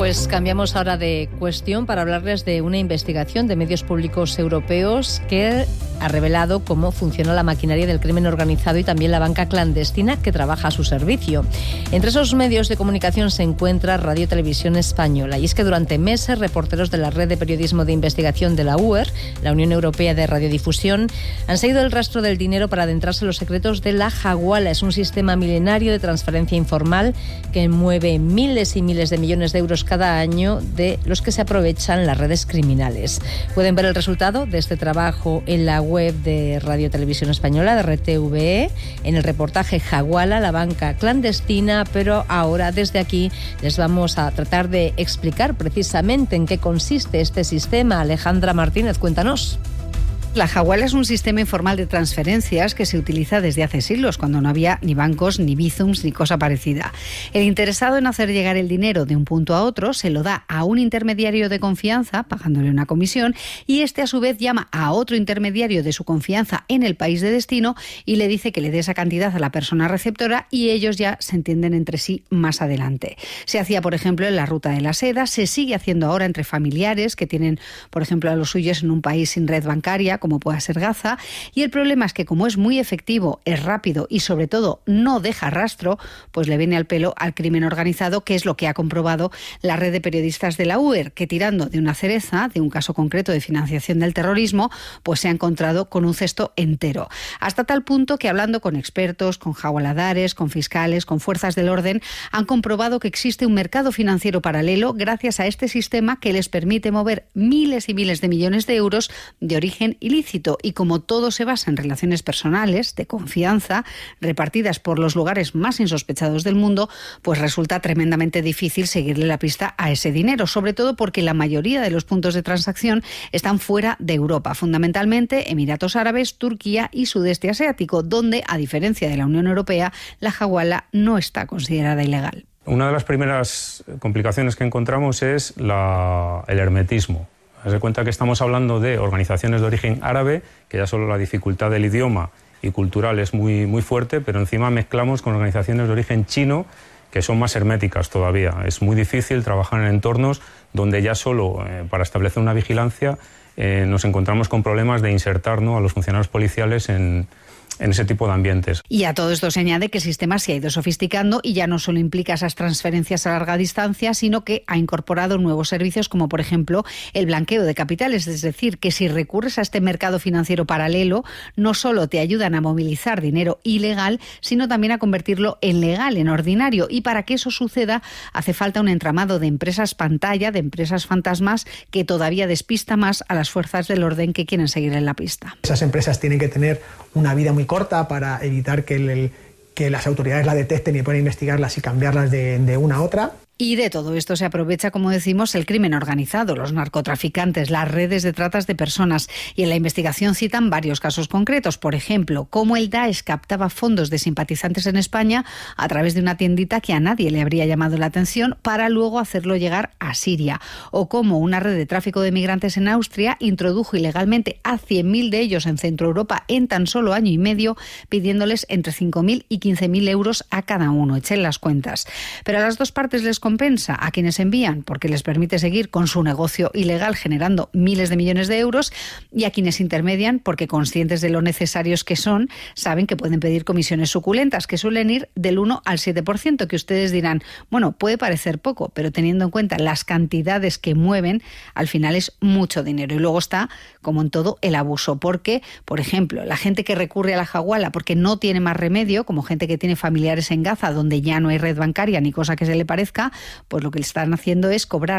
Pues cambiamos ahora de cuestión para hablarles de una investigación de medios públicos europeos que ha revelado cómo funciona la maquinaria del crimen organizado y también la banca clandestina que trabaja a su servicio. Entre esos medios de comunicación se encuentra Radio Televisión Española, y es que durante meses reporteros de la red de periodismo de investigación de la UER, la Unión Europea de Radiodifusión, han seguido el rastro del dinero para adentrarse en los secretos de la Hawala. Es un sistema milenario de transferencia informal que mueve miles y miles de millones de euros cada año, de los que se aprovechan las redes criminales. Pueden ver el resultado de este trabajo en la web de Radio Televisión Española, de RTVE, en el reportaje Hawala, la banca clandestina, pero ahora desde aquí les vamos a tratar de explicar precisamente en qué consiste este sistema. Alejandra Martínez, cuéntanos. La Hawala es un sistema informal de transferencias que se utiliza desde hace siglos, cuando no había ni bancos, ni bizums, ni cosa parecida. El interesado en hacer llegar el dinero de un punto a otro se lo da a un intermediario de confianza, pagándole una comisión, y este a su vez llama a otro intermediario de su confianza en el país de destino y le dice que le dé esa cantidad a la persona receptora, y ellos ya se entienden entre sí más adelante. Se hacía, por ejemplo, en la ruta de la seda, se sigue haciendo ahora entre familiares que tienen, por ejemplo, a los suyos en un país sin red bancaria, como pueda ser Gaza, y el problema es que como es muy efectivo, es rápido y sobre todo no deja rastro, pues le viene al pelo al crimen organizado, que es lo que ha comprobado la red de periodistas de la UER, que tirando de una cereza, de un caso concreto de financiación del terrorismo, pues se ha encontrado con un cesto entero. Hasta tal punto que, hablando con expertos, con hawaladares, con fiscales, con fuerzas del orden, han comprobado que existe un mercado financiero paralelo gracias a este sistema que les permite mover miles y miles de millones de euros de origen ilícito. Y como todo se basa en relaciones personales, de confianza, repartidas por los lugares más insospechados del mundo, pues resulta tremendamente difícil seguirle la pista a ese dinero, sobre todo porque la mayoría de los puntos de transacción están fuera de Europa, fundamentalmente Emiratos Árabes, Turquía y Sudeste Asiático, donde, a diferencia de la Unión Europea, la Hawala no está considerada ilegal. Una de las primeras complicaciones que encontramos es el hermetismo. Haz de cuenta que estamos hablando de organizaciones de origen árabe, que ya solo la dificultad del idioma y cultural es muy, muy fuerte, pero encima mezclamos con organizaciones de origen chino, que son más herméticas todavía. Es muy difícil trabajar en entornos donde ya solo para establecer una vigilancia nos encontramos con problemas de insertar, ¿no?, a los funcionarios policiales en ese tipo de ambientes. Y a todo esto se añade que el sistema se ha ido sofisticando y ya no solo implica esas transferencias a larga distancia, sino que ha incorporado nuevos servicios como, por ejemplo, el blanqueo de capitales. Es decir, que si recurres a este mercado financiero paralelo, no solo te ayudan a movilizar dinero ilegal, sino también a convertirlo en legal, en ordinario. Y para que eso suceda, hace falta un entramado de empresas pantalla, de empresas fantasmas, que todavía despista más a las fuerzas del orden que quieren seguir en la pista. Esas empresas tienen que tener una vida muy corta para evitar que las autoridades la detecten y puedan investigarlas y cambiarlas de una a otra. Y de todo esto se aprovecha, como decimos, el crimen organizado, los narcotraficantes, las redes de tratas de personas. Y en la investigación citan varios casos concretos. Por ejemplo, cómo el Daesh captaba fondos de simpatizantes en España a través de una tiendita que a nadie le habría llamado la atención, para luego hacerlo llegar a Siria. O cómo una red de tráfico de migrantes en Austria introdujo ilegalmente a 100.000 de ellos en Centro Europa en tan solo año y medio, pidiéndoles entre 5.000 y 15.000 euros a cada uno. Echen las cuentas. Pero a las dos partes les compensa, a quienes envían porque les permite seguir con su negocio ilegal generando miles de millones de euros, y a quienes intermedian porque, conscientes de lo necesarios que son, saben que pueden pedir comisiones suculentas que suelen ir del 1 al 7%, que ustedes dirán, bueno, puede parecer poco, pero teniendo en cuenta las cantidades que mueven, al final es mucho dinero. Y luego está, como en todo, el abuso, porque, por ejemplo, la gente que recurre a la Hawala porque no tiene más remedio, como gente que tiene familiares en Gaza donde ya no hay red bancaria ni cosa que se le parezca, pues lo que le están haciendo es cobrar